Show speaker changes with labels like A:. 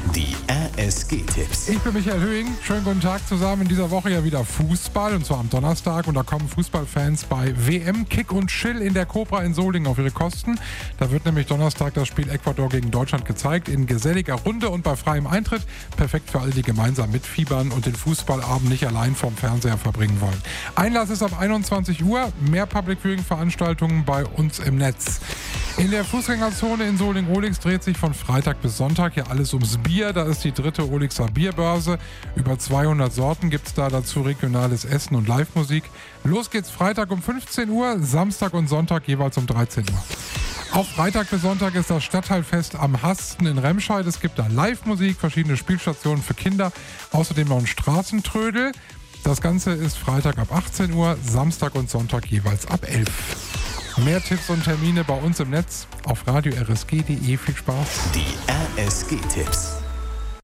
A: Die RSG-Tipps.
B: Ich bin Michael Höhing. Schönen guten Tag zusammen. In dieser Woche ja wieder Fußball, und zwar am Donnerstag. Und da kommen Fußballfans bei WM Kick und Chill in der Cobra in Solingen auf ihre Kosten. Da wird nämlich Donnerstag das Spiel Ecuador gegen Deutschland gezeigt. In geselliger Runde und bei freiem Eintritt. Perfekt für alle, die gemeinsam mitfiebern und den Fußballabend nicht allein vorm Fernseher verbringen wollen. Einlass ist ab 21 Uhr. Mehr Public-Viewing-Veranstaltungen bei uns im Netz. In der Fußgängerzone in Solingen-Ohlix dreht sich von Freitag bis Sonntag hier alles ums Bier. Da ist die 3. Olixer Bierbörse. Über 200 Sorten gibt es da, dazu regionales Essen und Live-Musik. Los geht's Freitag um 15 Uhr, Samstag und Sonntag jeweils um 13 Uhr. Auch Freitag bis Sonntag ist das Stadtteilfest am Hasten in Remscheid. Es gibt da Live-Musik, verschiedene Spielstationen für Kinder, außerdem noch ein Straßentrödel. Das Ganze ist Freitag ab 18 Uhr, Samstag und Sonntag jeweils ab 11 Uhr. Mehr Tipps und Termine bei uns im Netz auf radio-rsg.de. Viel Spaß.
A: Die RSG-Tipps.